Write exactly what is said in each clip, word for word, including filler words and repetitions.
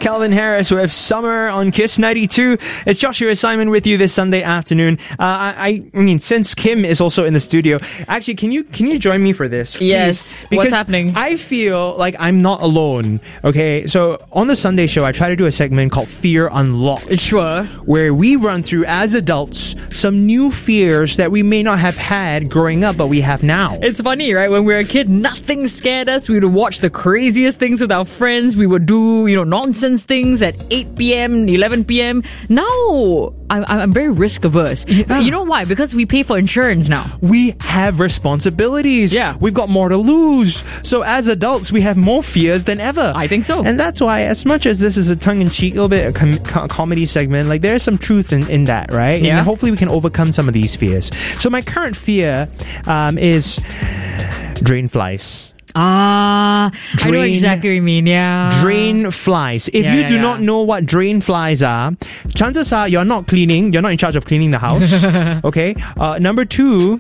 Calvin Harris with Summer on Kiss ninety-two. It's Joshua Simon with you this Sunday afternoon. Uh, I, I mean, since Kim is also in the studio, actually, can you can you join me for this? Yes. Please? What's Because happening? I feel like I'm not alone. Okay, so on the Sunday show, I try to do a segment called Fear Unlocked. Sure. Where we run through, as adults, some new fears that we may not have had growing up, but we have now. It's funny, right? When we were a kid, nothing scared us. We would watch the craziest things with our friends. We would do, you know, nonsense things at eight p.m., eleven p.m. Now, I'm, I'm very risk averse. Yeah. You know why? Because we pay for insurance now. We have responsibilities. Yeah. We've got more to lose. So as adults, we have more fears than ever. I think so. And that's why, as much as this is a tongue-in-cheek, little bit a com- co- comedy segment, like there's some truth in, in that, right? Yeah. And hopefully we can overcome some of these fears. So my current fear um, is drain flies. Ah, I know Drain- exactly what you mean, yeah. Drain flies. If Yeah, you yeah, do yeah. not know what drain flies are, chances are you're not cleaning. You're not in charge of cleaning the house. Okay. Uh, number two,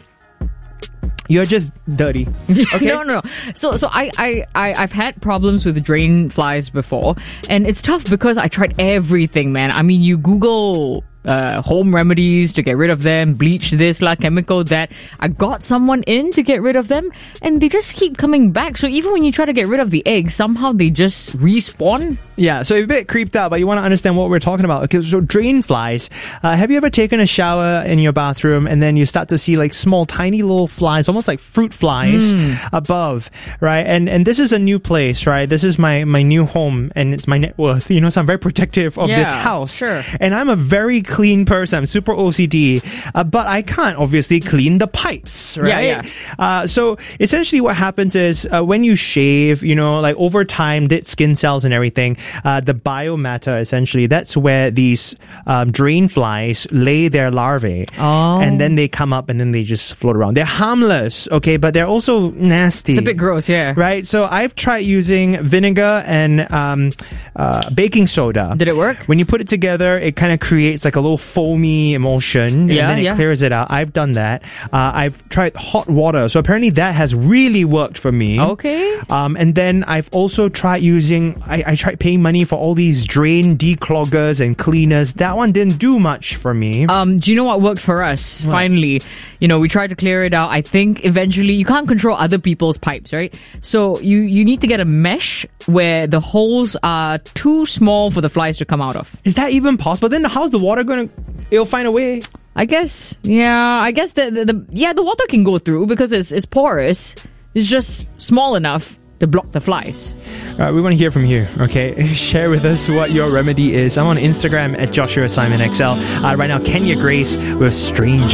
you're just dirty. Okay. No, no. So, so I, I, I, I've had problems with drain flies before, and it's tough because I tried everything, man. I mean, you Google uh, home remedies to get rid of them, bleach this, la, chemical that. I got someone in to get rid of them, and they just keep coming back. So even when you try to get rid of the eggs, somehow they just respawn. Yeah, so you're a bit creeped out, but you want to understand what we're talking about. Okay, so drain flies. Uh, have you ever taken a shower in your bathroom and then you start to see like small, tiny little flies, almost like fruit flies above, right? And and this is a new place, right? This is my my new home, and it's my net worth. You know, so I'm very protective of Yeah, this house. sure. And I'm a very clean person. I'm super O C D, uh, but I can't obviously clean the pipes, right? Yeah, yeah. Uh, so essentially, what happens is uh, when you shave, you know, like over time, dead skin cells and everything. Uh, the biomatter, essentially, that's where these um, drain flies lay their larvae. Oh. And then they come up and then they just float around. They're harmless, okay, but they're also nasty. It's a bit gross, yeah. Right? So I've tried using vinegar and um, uh, baking soda. Did it work? When you put it together, it kind of creates like a little foamy emulsion, Yeah, and then it yeah. clears it out. I've done that. Uh, I've tried hot water. So apparently that has really worked for me. Okay. Um, and then I've also tried using, I, I tried paying money for all these drain decloggers and cleaners. That one didn't do much for me. Um, do you know what worked for us? Finally, you know, we tried to clear it out. I think eventually you can't control other people's pipes, right? So you, you need to get a mesh where the holes are too small for the flies to come out of. Is that even possible? Then how's the water going to, it'll find a way? I guess, yeah, I guess the, the, the yeah, the water can go through because it's, it's porous. It's just small enough to block the flies. Uh, we want to hear from you, okay? Share with us what your remedy is. I'm on Instagram at Joshua Simon X L. Uh, right now, Kenya Grace with Stranger.